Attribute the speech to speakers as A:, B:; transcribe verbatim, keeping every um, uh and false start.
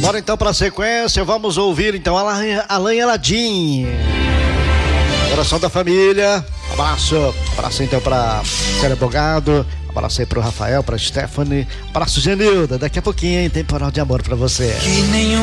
A: Bora então pra sequência, vamos ouvir então Alain, Alain Aladim. Coração da família, abraço, abraço então pra Célia Bogado, abraço aí pro Rafael, pra Stephanie, abraço Genilda, daqui a pouquinho, hein, temporal de amor pra você.
B: Que nenhum